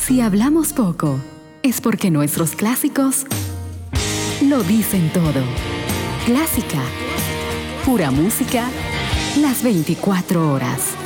Si hablamos poco, es porque nuestros clásicos lo dicen todo. Clásica, pura música, las 24 horas.